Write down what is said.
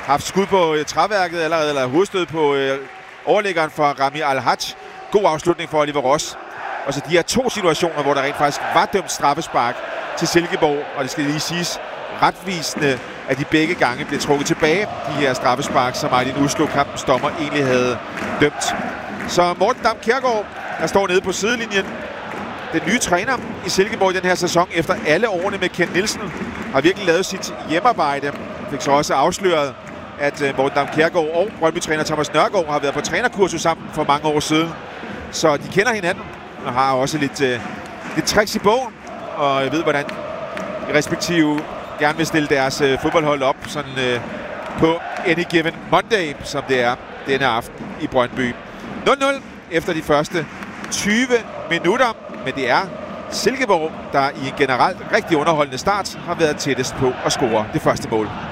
haft skud på træværket allerede, eller hovedstød på overlæggeren for Rami Al-Haj. God afslutning for Oliver Ross. Og så de her 2 situationer, hvor der rent faktisk var dømt straffespark til Silkeborg, og det skal lige siges retvisende, at de begge gange blev trukket tilbage, de her straffespark, som Martin Uslo, kampens dommer, egentlig havde dømt. Så Morten Dam Kjærgaard, der står nede på sidelinjen, den nye træner i Silkeborg i den her sæson, efter alle årene med Ken Nielsen, har virkelig lavet sit hjemmearbejde. Fik så også afsløret, at Morten Dam Kjærgaard og Brøndby-træner Thomas Nørgaard har været på trænerkursus sammen for mange år siden. Så de kender hinanden og har også lidt tricks i bogen, og ved, hvordan de respektive gerne vil stille deres fodboldhold op sådan, på any given Monday, som det er denne aften i Brøndby. 0-0 efter de første 20 minutter, men det er Silkeborg, der i en generelt rigtig underholdende start har været tættest på at score det første mål.